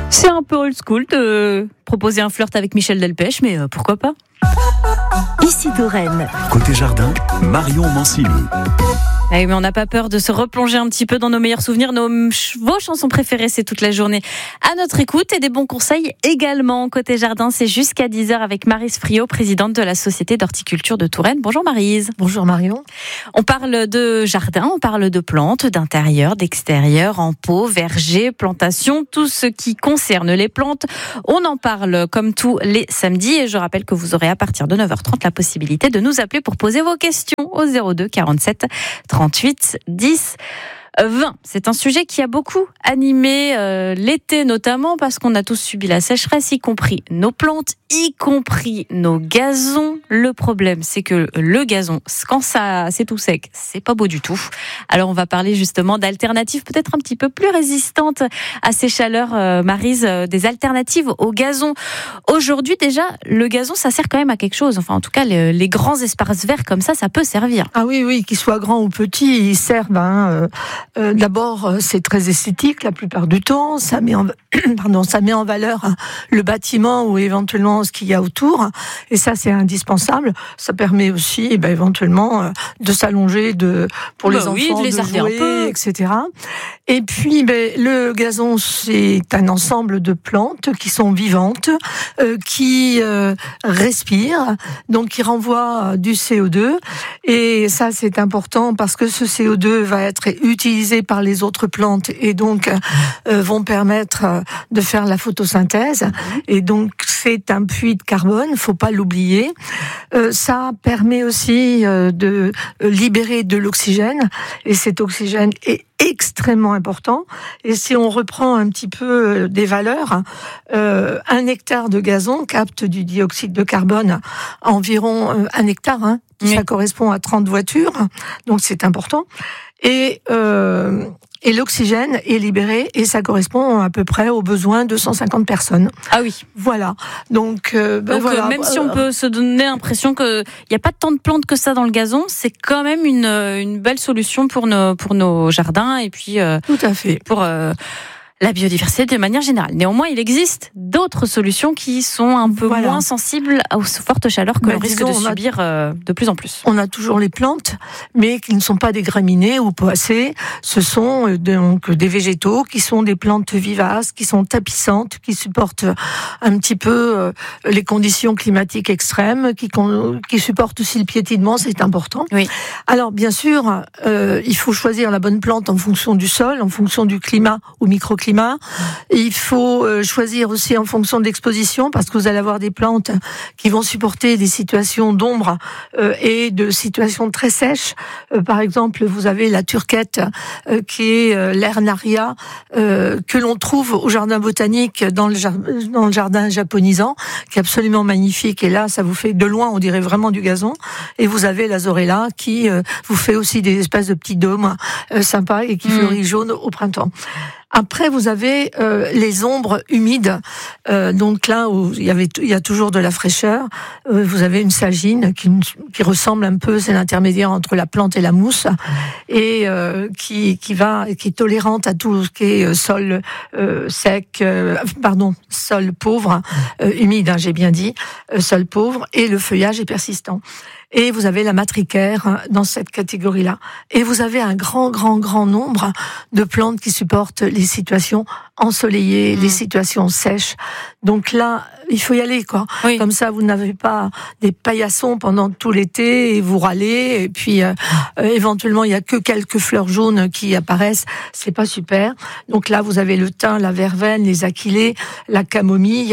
C'est un peu old school de proposer un flirt avec Michel Delpech, mais pourquoi pas ? Ici Touraine. Côté jardin, Marion Mancini. Mais on n'a pas peur de se replonger un petit peu dans nos meilleurs souvenirs, vos chansons préférées, c'est toute la journée à notre écoute et des bons conseils également. Côté jardin, c'est jusqu'à 10h avec Maryse Friot, présidente de la Société d'horticulture de Touraine. Bonjour Maryse. Bonjour Marion. On parle de jardin, on parle de plantes, d'intérieur, d'extérieur, en pot, verger, plantation, tout ce qui concerne les plantes. On en parle comme tous les samedis et je rappelle que vous aurez à partir de 9h30 la possibilité de nous appeler pour poser vos questions au 02 47 38 10 20. C'est un sujet qui a beaucoup animé l'été notamment parce qu'on a tous subi la sécheresse, y compris nos plantes, y compris nos gazons. Le problème, c'est que le gazon, quand c'est tout sec, c'est pas beau du tout. Alors on va parler justement d'alternatives peut-être un petit peu plus résistantes à ces chaleurs, Maryse, des alternatives au gazon. Aujourd'hui déjà, le gazon, ça sert quand même à quelque chose. Enfin en tout cas, les grands espaces verts comme ça peut servir. Ah oui, qu'ils soient grands ou petits, ils servent. D'abord, c'est très esthétique la plupart du temps. Ça met en valeur le bâtiment ou éventuellement ce qu'il y a autour. Et ça, c'est indispensable. Ça permet aussi, éventuellement, de s'allonger pour les enfants, de les jouer, un peu, etc. Et puis, le gazon, c'est un ensemble de plantes qui sont vivantes, qui respirent, donc qui renvoient du CO2. Et ça, c'est important parce que ce CO2 va être utilisé par les autres plantes et donc vont permettre de faire la photosynthèse. Et donc, c'est un puits de carbone, faut pas l'oublier. Ça permet aussi de libérer de l'oxygène et cet oxygène est extrêmement important. Et si on reprend un petit peu des valeurs, 1 hectare de gazon capte du dioxyde de carbone environ 1 hectare, ça correspond à 30 voitures, donc c'est important. Et l'oxygène est libéré et ça correspond à peu près aux besoins de 150 personnes. Ah oui. Voilà. Donc voilà. Même si on peut se donner l'impression qu'il n'y a pas tant de plantes que ça dans le gazon, c'est quand même une belle solution pour nos jardins et puis tout à fait. Pour la biodiversité de manière générale. Néanmoins, il existe d'autres solutions qui sont un peu moins sensibles aux fortes chaleurs que l'on risque de subir de plus en plus. On a toujours les plantes, mais qui ne sont pas des graminées ou poissées. Ce sont donc des végétaux qui sont des plantes vivaces, qui sont tapissantes, qui supportent un petit peu les conditions climatiques extrêmes, qui supportent aussi le piétinement, c'est important. Oui. Alors, bien sûr, il faut choisir la bonne plante en fonction du sol, en fonction du climat ou microclimat. Il faut choisir aussi en fonction de l'exposition parce que vous allez avoir des plantes qui vont supporter des situations d'ombre et de situations très sèches. Par exemple, vous avez la turquette qui est l'Ernaria que l'on trouve au jardin botanique dans le jardin japonisant qui est absolument magnifique et là ça vous fait de loin on dirait vraiment du gazon et vous avez la Zorella qui vous fait aussi des espèces de petits dômes sympas et qui fleurit jaune au printemps. Après, vous avez les ombres humides. Donc là où il y a toujours de la fraîcheur, vous avez une sagine qui ressemble un peu, c'est l'intermédiaire entre la plante et la mousse, et qui est tolérante à tout ce qui est sol sec, sol pauvre, humide, j'ai bien dit, sol pauvre, et le feuillage est persistant. Et vous avez la matricaire dans cette catégorie-là. Et vous avez un grand nombre de plantes qui supportent les situations ensoleillées, les situations sèches. Donc là, il faut y aller, quoi. Oui. Comme ça, vous n'avez pas des paillassons pendant tout l'été et vous râlez. Et puis, éventuellement, il y a que quelques fleurs jaunes qui apparaissent. C'est pas super. Donc là, vous avez le thym, la verveine, les achillées, la camomille,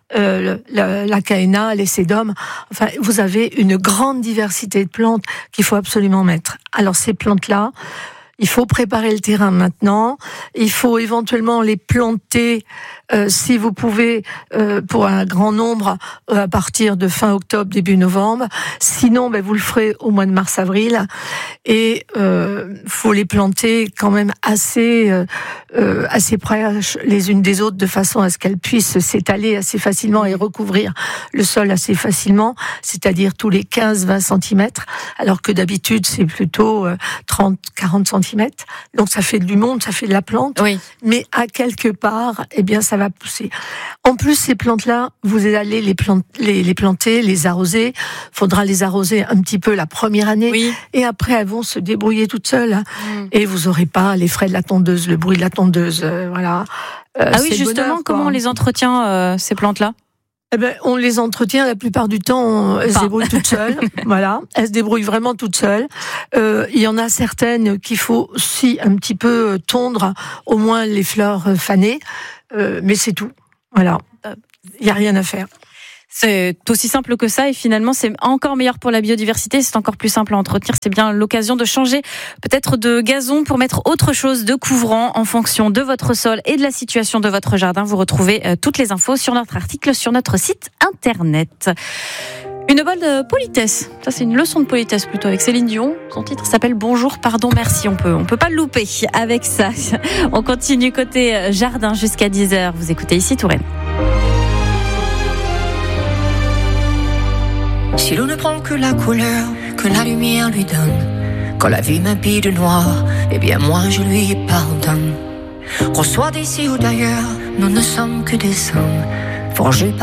la caéna, les sédums. Enfin, vous avez une grande diversité de plantes qu'il faut absolument mettre. Alors, ces plantes-là, il faut préparer le terrain maintenant. Il faut éventuellement les planter, si vous pouvez, pour un grand nombre, à partir de fin octobre, début novembre. Sinon, vous le ferez au mois de mars-avril. Et faut les planter quand même assez près les unes des autres, de façon à ce qu'elles puissent s'étaler assez facilement et recouvrir le sol assez facilement, c'est-à-dire tous les 15-20 cm, alors que d'habitude, c'est plutôt 30-40 cm. cm. Donc ça fait du monde, ça fait de la plante. Oui. Mais à quelque part, eh bien, ça va pousser. En plus, ces plantes-là, vous allez les planter, les arroser. Faudra les arroser un petit peu la première année. Oui. Et après, elles vont se débrouiller toutes seules. Et vous aurez pas les frais de la tondeuse, le bruit de la tondeuse, voilà. Ah oui, justement, comment on les entretient, ces plantes-là? Eh ben, on les entretient la plupart du temps, elles se débrouillent toutes seules. Voilà, elles se débrouillent vraiment toutes seules. Il y en a certaines qu'il faut aussi un petit peu tondre, au moins les fleurs fanées, mais c'est tout. Voilà, il y a rien à faire. C'est aussi simple que ça et finalement c'est encore meilleur pour la biodiversité, c'est encore plus simple à entretenir. C'est bien l'occasion de changer peut-être de gazon pour mettre autre chose de couvrant en fonction de votre sol et de la situation de votre jardin. Vous retrouvez toutes les infos sur notre article sur notre site internet. Une bonne politesse, ça c'est une leçon de politesse plutôt avec Céline Dion. Son titre s'appelle Bonjour, pardon, merci. On peut pas le louper avec ça. On continue côté jardin jusqu'à 10h. Vous écoutez ici Touraine. Si l'on ne prend que la couleur que la lumière lui donne, quand la vie m'habille de noir, eh bien moi je lui pardonne. Qu'on soit d'ici ou d'ailleurs, nous ne sommes que des hommes forgés par